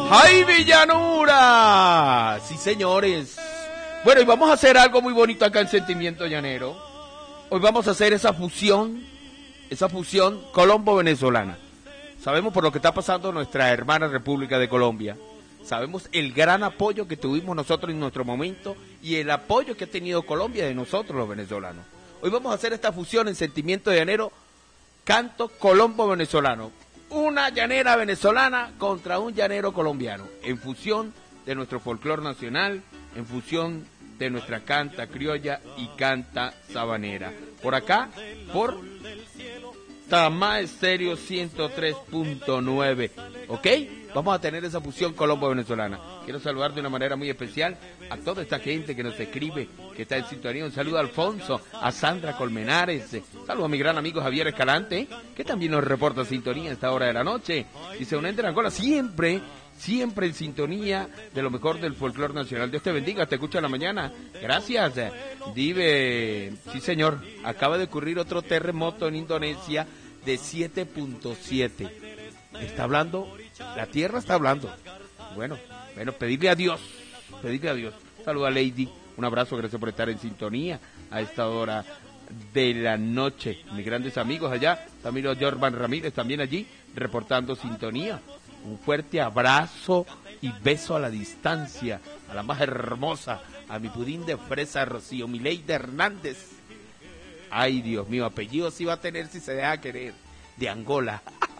¡Ay, Villanura! Sí, señores. Bueno, y vamos a hacer algo muy bonito acá en Sentimiento Llanero. Hoy vamos a hacer esa fusión colombo-venezolana. Sabemos por lo que está pasando en nuestra hermana República de Colombia. Sabemos el gran apoyo que tuvimos nosotros en nuestro momento y el apoyo que ha tenido Colombia de nosotros los venezolanos. Hoy vamos a hacer esta fusión en Sentimiento Llanero, canto colombo-venezolano. Una llanera venezolana contra un llanero colombiano, en fusión de nuestro folclore nacional, en fusión de nuestra canta criolla y canta sabanera. Por acá, por Tamá Estéreo 103.9, ¿ok? Vamos a tener esa fusión colombo-venezolana. Quiero saludar de una manera muy especial a toda esta gente que nos escribe, que está en sintonía. Un saludo a Alfonso, a Sandra Colmenares, saludo a mi gran amigo Javier Escalante, que también nos reporta sintonía a esta hora de la noche. Dice, un ente de Angola, siempre en sintonía de lo mejor del folclore nacional. Dios te bendiga, te escucha en la mañana. Gracias. Dive, sí señor, acaba de ocurrir otro terremoto en Indonesia de 7.7. Está hablando, la tierra está hablando. Bueno, pedirle a Dios. Saluda a Lady, un abrazo, gracias por estar en sintonía a esta hora de la noche. Mis grandes amigos allá, también los Jorban Ramírez, también allí, reportando sintonía. Un fuerte abrazo y beso a la distancia, a la más hermosa, a mi pudín de fresa Rocío Mileida Hernández. Ay, Dios mío, apellido sí va a tener si se deja querer, de Angola.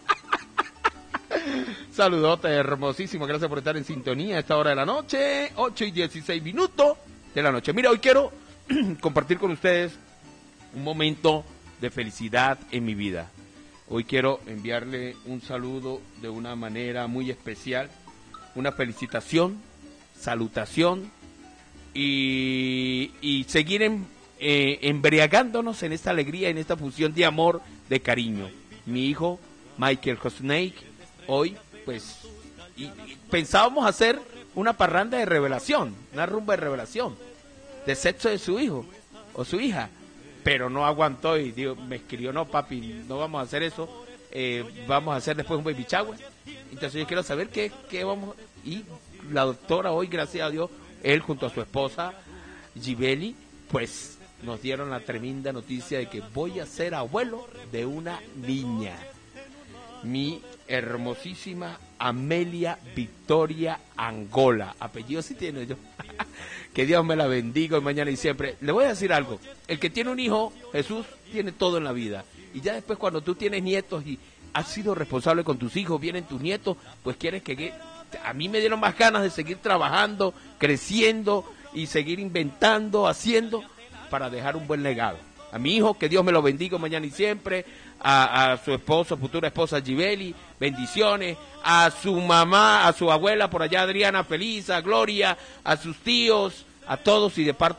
Saludote, hermosísimo, gracias por estar en sintonía a esta hora de la noche, 8:16 de la noche. Mira, hoy quiero compartir con ustedes un momento de felicidad en mi vida. Hoy quiero enviarle un saludo de una manera muy especial, una felicitación, salutación y seguir embriagándonos en esta alegría, en esta fusión de amor, de cariño. Mi hijo Michael Hosneik, hoy pues pensábamos hacer una parranda de revelación, una rumba de revelación, de sexo de su hijo o su hija. Pero no aguantó y me escribió, no papi, no vamos a hacer eso, vamos a hacer después un baby shower. Entonces yo quiero saber qué vamos, y la doctora hoy, gracias a Dios, él junto a su esposa, Gibeli, pues nos dieron la tremenda noticia de que voy a ser abuelo de una niña. Mi hermosísima Amelia Victoria Angola, apellido sí tiene yo. Que Dios me la bendiga hoy, mañana y siempre. Le voy a decir algo, el que tiene un hijo, Jesús, tiene todo en la vida. Y ya después cuando tú tienes nietos y has sido responsable con tus hijos, vienen tus nietos, pues quieres que... A mí me dieron más ganas de seguir trabajando, creciendo y seguir inventando, haciendo, para dejar un buen legado. A mi hijo, que Dios me lo bendiga mañana y siempre, a su esposo, futura esposa Gibeli, bendiciones, a su mamá, a su abuela por allá Adriana, feliz, a Gloria, a sus tíos, a todos y de parte